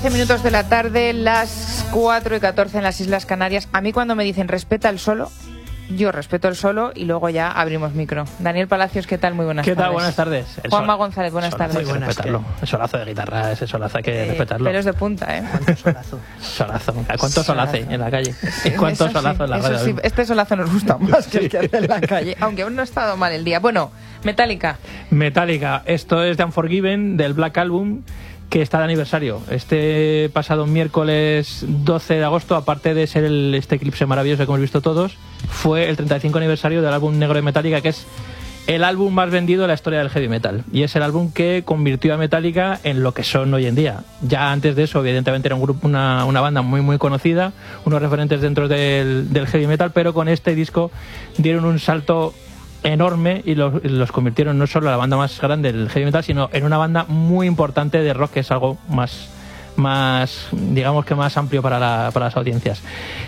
Minutos de la tarde, las 4:14 en las Islas Canarias. A mí cuando me dicen respeta el solo, yo respeto el solo y luego ya abrimos micro. Daniel Palacios, ¿qué tal? Muy buenas tardes. ¿Qué tal? Buenas tardes. Juanma González, buenas tardes. Hay que respetarlo. El solazo de guitarra, ese solazo hay que respetarlo. Pelos de punta, ¿eh? ¿Cuánto solazo? Solazo. ¿Cuánto solace en la calle? Sí, ¿Cuánto eso solazo sí, en la eso radio? sí, este solazo nos gusta más que el que hace en la calle, aunque aún no ha estado mal el día. Bueno, Metallica. Metallica. Esto es de Unforgiven, del Black Album, que está de aniversario. Este pasado miércoles 12 de agosto, aparte de ser este eclipse maravilloso que hemos visto todos, fue el 35 aniversario del álbum negro de Metallica, que es el álbum más vendido de la historia del heavy metal. Y es el álbum que convirtió a Metallica en lo que son hoy en día. Ya antes de eso, evidentemente, era un grupo, una banda muy muy conocida, unos referentes dentro del heavy metal, pero con este disco dieron un salto enorme y los convirtieron no solo en la banda más grande del heavy metal, sino en una banda muy importante de rock, que es algo más digamos que más amplio para las audiencias.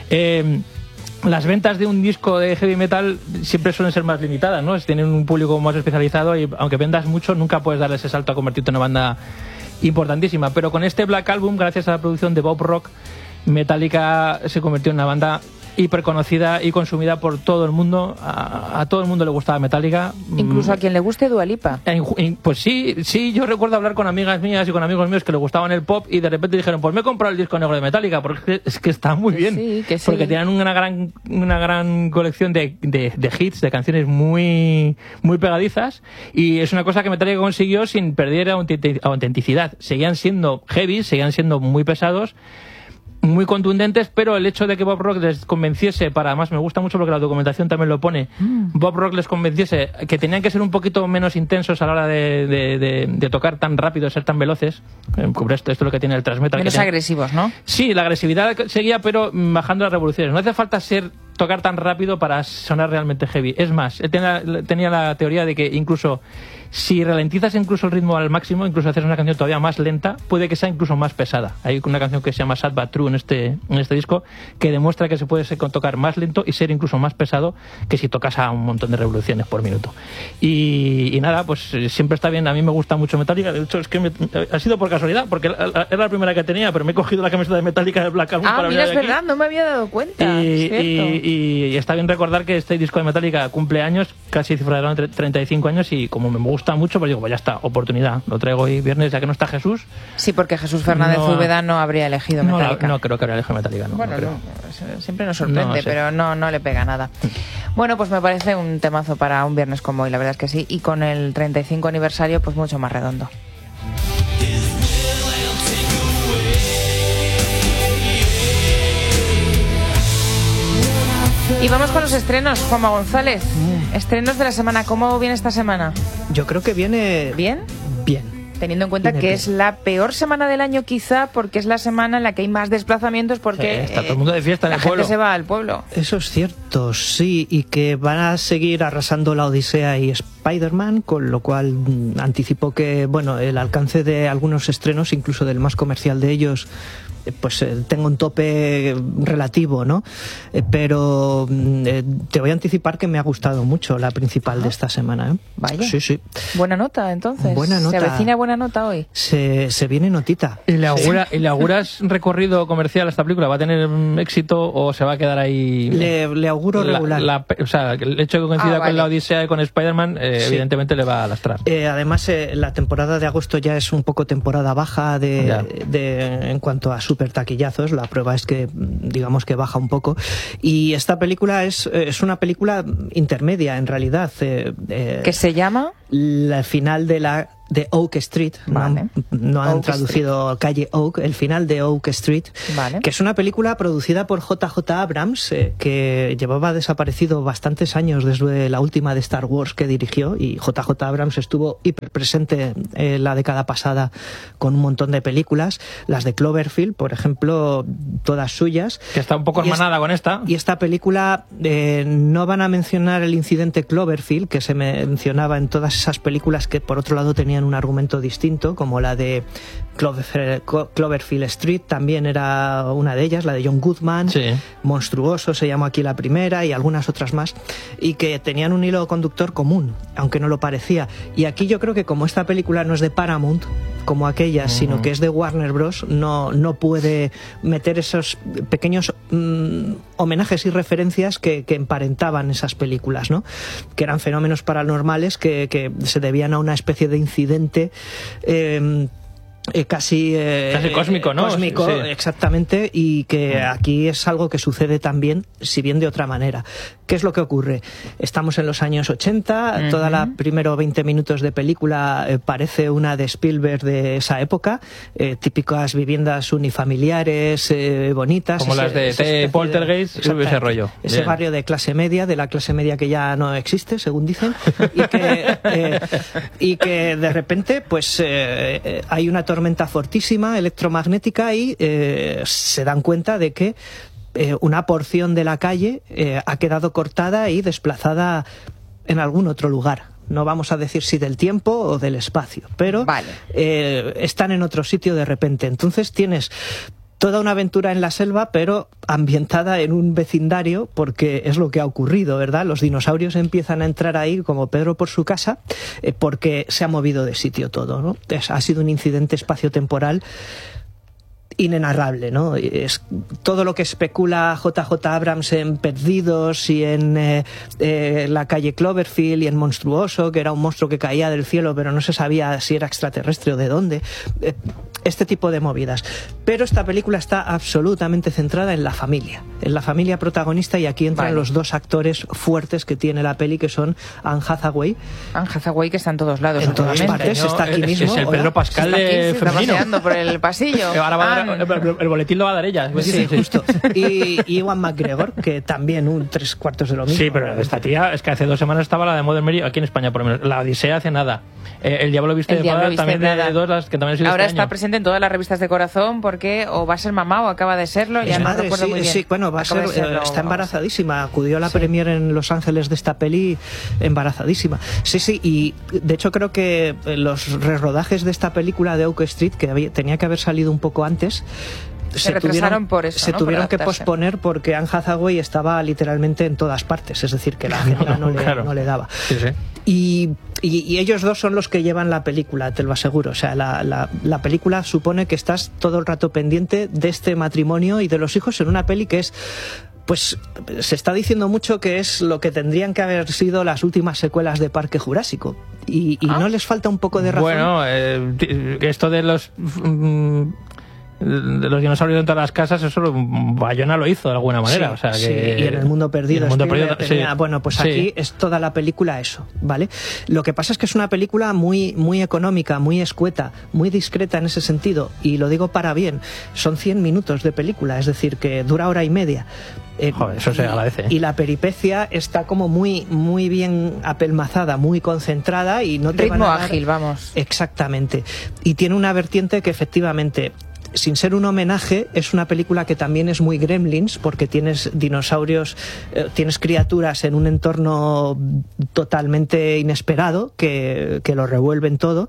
Las ventas de un disco de heavy metal siempre suelen ser más limitadas, ¿no? Tienen un público más especializado y aunque vendas mucho, nunca puedes dar ese salto a convertirte en una banda importantísima. Pero con este Black Album, gracias a la producción de Bob Rock, Metallica se convirtió en una banda hiper conocida y consumida por todo el mundo. A todo el mundo le gustaba Metallica. Incluso a quien le guste Dua Lipa. Pues sí, yo recuerdo hablar con amigas mías y con amigos míos que le gustaban el pop y de repente dijeron, pues me he comprado el disco negro de Metallica porque es que está muy bien. Sí, que sí. Porque tienen una gran colección de hits, de canciones muy, muy pegadizas, y es una cosa que Metallica consiguió sin perder autenticidad. Seguían siendo heavy, seguían siendo muy pesados, muy contundentes, pero el hecho de que Bob Rock les convenciese, además me gusta mucho porque la documentación también lo pone, Bob Rock les convenciese que tenían que ser un poquito menos intensos a la hora de tocar tan rápido, ser tan veloces. Esto es lo que tiene el thrash metal. Menos agresivos, ¿no? Sí, la agresividad seguía, pero bajando las revoluciones. No hace falta tocar tan rápido para sonar realmente heavy. Es más, él tenía la teoría de que incluso si ralentizas incluso el ritmo al máximo, incluso haces una canción todavía más lenta, puede que sea incluso más pesada. Hay una canción que se llama Sad But True en este disco que demuestra que se puede tocar más lento y ser incluso más pesado que si tocas a un montón de revoluciones por minuto. Y nada, pues siempre está bien. A mí me gusta mucho Metallica. De hecho, es que ha sido por casualidad, porque era la primera que tenía, pero me he cogido la camiseta de Metallica del Black Album para venir mira, es aquí. verdad, no me había dado cuenta. Y está bien recordar que este disco de Metallica cumple años, casi cifrará 35 años, y como me gusta mucho, pues digo, pues ya está, oportunidad. Lo traigo hoy viernes, ya que no está Jesús. Sí, porque Jesús Fernández Úbeda no habría elegido Metallica. No creo que habría elegido Metallica, no. Bueno, no, siempre nos sorprende, sí. pero no le pega nada. Bueno, pues me parece un temazo para un viernes como hoy, la verdad es que sí. Y con el 35 aniversario, pues mucho más redondo. Y vamos con los estrenos, Juanma González. Estrenos de la semana. ¿Cómo viene esta semana? Yo creo que viene... ¿Bien? Bien. Teniendo en cuenta Viene que bien. es la peor semana del año quizá, porque es la semana en la que hay más desplazamientos, porque está todo el mundo de fiesta en el pueblo. La gente se va al pueblo. Eso es cierto, sí, y que van a seguir arrasando la Odisea y Spider-Man, con lo cual anticipo que, bueno, el alcance de algunos estrenos, incluso del más comercial de ellos, pues tengo un tope relativo, ¿no? Pero te voy a anticipar que me ha gustado mucho la principal de esta semana, ¿eh? Vaya. Sí. Buena nota, entonces. Buena nota. ¿Se avecina buena nota hoy? Se viene notita. ¿Y le auguras recorrido comercial a esta película? ¿Va a tener éxito o se va a quedar ahí? Le auguro regular. O sea, el hecho de que coincida vale. con la Odisea y con Spider-Man, Sí. evidentemente le va a lastrar. Además, la temporada de agosto ya es un poco temporada baja en cuanto a super taquillazos. La prueba es que, digamos que baja un poco. Y esta película es una película intermedia, en realidad. ¿Qué se llama? El final de Oak Street, Vale. no han Oak traducido calle Oak, el final de Oak Street, Vale. que es una película producida por JJ Abrams, que llevaba desaparecido bastantes años desde la última de Star Wars que dirigió, y JJ Abrams estuvo hiper presente la década pasada con un montón de películas, las de Cloverfield, por ejemplo, todas suyas. Que está un poco hermanada con esta. Y esta película no van a mencionar el incidente Cloverfield, que se mencionaba en todas esas películas que por otro lado tenían un argumento distinto, como la de Cloverfield Street, también era una de ellas, la de John Goodman, Sí. Monstruoso se llamó aquí la primera, y algunas otras más, y que tenían un hilo conductor común, aunque no lo parecía. Y aquí yo creo que como esta película no es de Paramount, como aquellas, sino que es de Warner Bros., no puede meter esos pequeños homenajes y referencias que emparentaban esas películas, ¿no? Que eran fenómenos paranormales que se debían a una especie de incidente casi cósmico, ¿no? Cósmico, sí. Exactamente, y que aquí es algo que sucede también, si bien de otra manera. ¿Qué es lo que ocurre? Estamos en los años 80, toda la primero 20 minutos de película parece una de Spielberg de esa época, típicas viviendas unifamiliares, bonitas. Como las de Poltergeist, ese rollo. Ese Bien. barrio de clase media, que ya no existe, según dicen, y que de repente pues hay una tormenta fortísima electromagnética y se dan cuenta de que una porción de la calle ha quedado cortada y desplazada en algún otro lugar. No vamos a decir si del tiempo o del espacio, pero están en otro sitio de repente. Entonces tienes toda una aventura en la selva, pero ambientada en un vecindario, porque es lo que ha ocurrido, ¿verdad? Los dinosaurios empiezan a entrar ahí como Pedro por su casa, porque se ha movido de sitio todo, ¿no? Ha sido un incidente espaciotemporal inenarrable, ¿no? Es todo lo que especula JJ Abrams en Perdidos y en la calle Cloverfield y en Monstruoso, que era un monstruo que caía del cielo pero no se sabía si era extraterrestre o de dónde, este tipo de movidas. Pero esta película está absolutamente centrada en la familia protagonista, y aquí entran los dos actores fuertes que tiene la peli, que son Anne Hathaway. Anne Hathaway, que está en todos lados. En todas partes, está aquí mismo. Es el Pedro Pascal femenino. Está femenino. paseando por el pasillo. Ahora va a dar, el boletín lo va a dar ella. Sí, justo. Y Ewan McGregor, que también un 3/4 de lo mismo. Sí, pero esta tía, es que hace 2 semanas estaba la de Modern Mary, aquí en España por lo menos. La Odisea hace nada. El Diablo Viste de Prada también de dos, que también ha sido ahora este está año. Presente en todas las revistas de corazón, porque o va a ser mamá o acaba de serlo, ya no recuerdo muy bien. Sí, bueno, va a ser, está embarazadísima. Acudió a la premier en Los Ángeles de esta peli embarazadísima. Sí, y de hecho creo que los rerodajes de esta película de Oak Street, que tenía que haber salido un poco antes, se retrasaron por eso, se tuvieron que posponer porque Anne Hathaway estaba literalmente en todas partes, es decir, que la agenda no le daba. Sí. Y ellos dos son los que llevan la película, te lo aseguro. O sea, la película supone que estás todo el rato pendiente de este matrimonio y de los hijos en una peli que es... Pues se está diciendo mucho que es lo que tendrían que haber sido las últimas secuelas de Parque Jurásico. Y no les falta un poco de razón. Bueno, esto de los dinosaurios dentro de las casas, eso Bayona lo hizo de alguna manera. Sí, o sea, que, sí, y en El Mundo Perdido. Sí. Bueno, pues aquí es toda la película eso, ¿vale? Lo que pasa es que es una película muy, muy económica, muy escueta, muy discreta en ese sentido, y lo digo para bien. Son 100 minutos de película, es decir, que dura 1 hora y media. Joder, eso se agradece. Y la peripecia está como muy, muy bien apelmazada, muy concentrada, y no te ritmo van a dar... ágil, vamos. Exactamente. Y tiene una vertiente que efectivamente, sin ser un homenaje, es una película que también es muy Gremlins, porque tienes dinosaurios, tienes criaturas en un entorno totalmente inesperado que lo revuelven todo,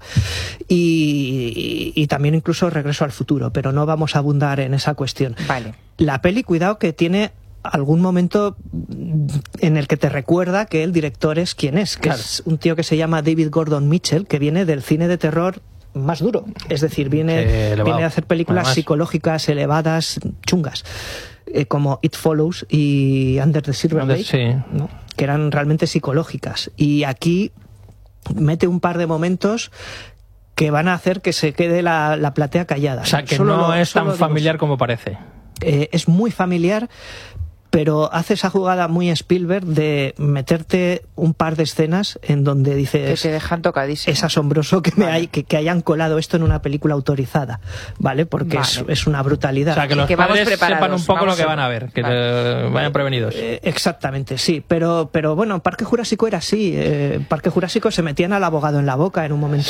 y también incluso Regreso al Futuro, pero no vamos a abundar en esa cuestión. Vale. La peli, cuidado, que tiene algún momento en el que te recuerda que el director es quien es, que es un tío que se llama David Gordon Mitchell, que viene del cine de terror más duro, es decir, viene a hacer películas psicológicas elevadas, chungas, como It Follows y Under the Silver Lake, ¿no? Que eran realmente psicológicas, y aquí mete un par de momentos que van a hacer que se quede la platea callada. O sea, que no es tan familiar como parece. Es muy familiar, pero hace esa jugada muy Spielberg de meterte un par de escenas en donde dices... Que te dejan tocadísimo. Es asombroso que hayan colado esto en una película autorizada, ¿vale? Porque es una brutalidad. O sea, que los padres sepan un poco lo que van a ver, que vayan prevenidos. Exactamente, sí. Pero bueno, Parque Jurásico era así. Parque Jurásico se metían al abogado en la boca en un momento